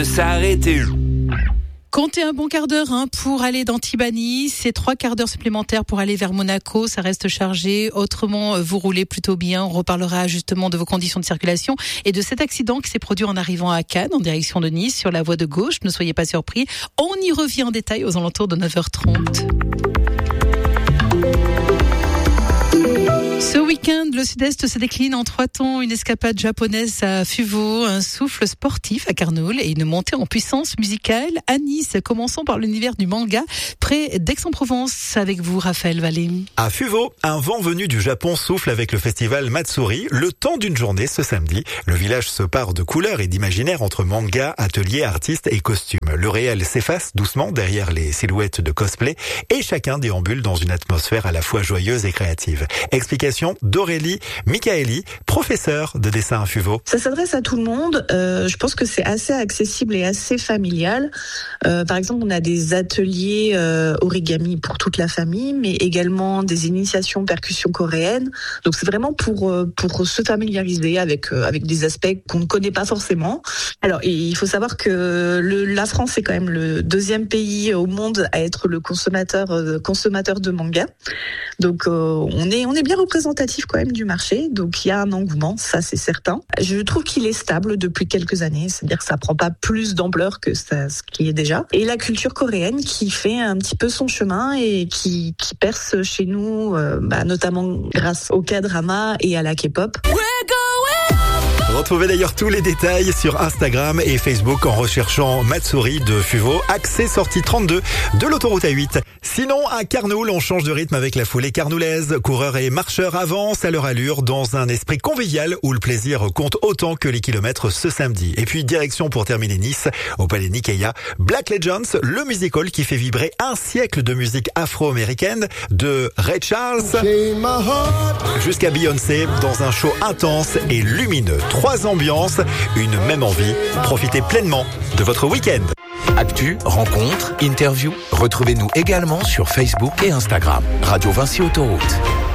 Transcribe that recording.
S'arrêter. Comptez un bon quart d'heure pour aller dans Tibani. C'est 3 quarts d'heure supplémentaires pour aller vers Monaco. Ça reste chargé. Autrement, vous roulez plutôt bien. On reparlera justement de vos conditions de circulation et de cet accident qui s'est produit en arrivant à Cannes, en direction de Nice, sur la voie de gauche. Ne soyez pas surpris. On y revient en détail aux alentours de 9h30. Ce week-end, le Sud-Est se décline en 3 temps. Une escapade japonaise à Fuveau, un souffle sportif à Carnoul et une montée en puissance musicale à Nice. Commençons par l'univers du manga, près d'Aix-en-Provence. Avec vous, Raphaël Vallée. À Fuveau, un vent venu du Japon souffle avec le festival Matsuri. Le temps d'une journée ce samedi, le village se pare de couleurs et d'imaginaire entre manga, ateliers, artistes et costumes. Le réel s'efface doucement derrière les silhouettes de cosplay et chacun déambule dans une atmosphère à la fois joyeuse et créative. Explication d'Aurélie Michaeli, professeure de dessin à Fuveau. Ça s'adresse à tout le monde. Je pense que c'est assez accessible et assez familial. Par exemple, on a des ateliers origami pour toute la famille, mais également des initiations percussion coréenne. Donc c'est vraiment pour se familiariser avec des aspects qu'on ne connaît pas forcément. Alors il faut savoir que la France est quand même le 2e pays au monde à être le consommateur de manga. Donc on est bien représentatif quand même du marché, donc il y a un engouement, ça c'est certain. Je trouve qu'il est stable depuis quelques années, c'est-à-dire que ça prend pas plus d'ampleur que ce qui est déjà. Et la culture coréenne qui fait un petit peu son chemin et qui perce chez nous, notamment grâce au K-drama et à la K-pop. Retrouvez d'ailleurs tous les détails sur Instagram et Facebook en recherchant Matsuri de Fuveau, accès sortie 32 de l'autoroute A8. Sinon, à Carnoul, on change de rythme avec la foulée carnoulaise. Coureurs et marcheurs avancent à leur allure dans un esprit convivial où le plaisir compte autant que les kilomètres ce samedi. Et puis, direction pour terminer Nice, au Palais Nikéa, Black Legends, le musical qui fait vibrer un siècle de musique afro-américaine, de Ray Charles jusqu'à Beyoncé, dans un show intense et lumineux. 3 ambiances, une même envie. Profitez pleinement de votre week-end. Actu, rencontres, interviews. Retrouvez-nous également sur Facebook et Instagram. Radio Vinci Autoroute.